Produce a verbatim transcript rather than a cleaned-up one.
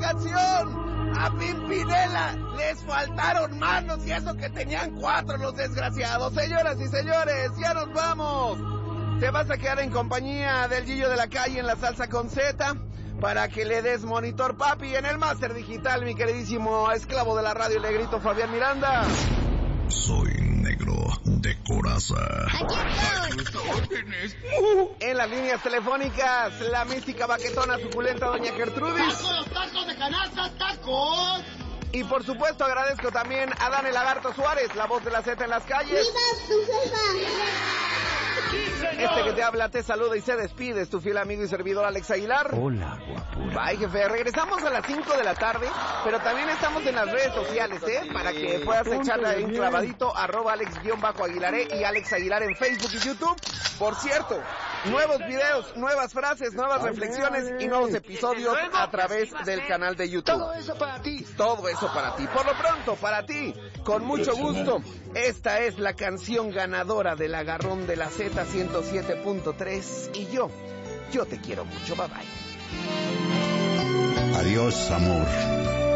canción. A Pimpinela les faltaron manos y eso que tenían cuatro los desgraciados. Señoras y señores, ya nos vamos. Te vas a quedar en compañía del Gillo de la Calle en la salsa con Z para que le des monitor, papi. En el máster digital, mi queridísimo esclavo de la radio, le grito Fabián Miranda. Soy negro de coraza. En las líneas telefónicas, la mística baquetona suculenta doña Gertrudis. ¡Tacos, tacos de canasta, tacos! Y por supuesto agradezco también a Dan el Lagarto Suárez, la voz de la Z en las calles. ¡Viva tu jefa! Este que te habla te saluda y se despide, es tu fiel amigo y servidor Alex Aguilar. Hola, guapura. Bye, jefe. Regresamos a las cinco de la tarde, pero también estamos en las redes sociales, ¿eh? Para que puedas echarle ahí un clavadito, arroba Alex-Aguilaré y Alex Aguilar en Facebook y YouTube. Por cierto, nuevos videos, nuevas frases, nuevas reflexiones y nuevos episodios a través del canal de YouTube. Todo eso para ti. Todo eso para ti. Por lo pronto, para ti, con mucho gusto, esta es la canción ganadora del agarrón de la Z ciento siete punto tres. Y yo, yo te quiero mucho. Bye bye. Adiós, amor.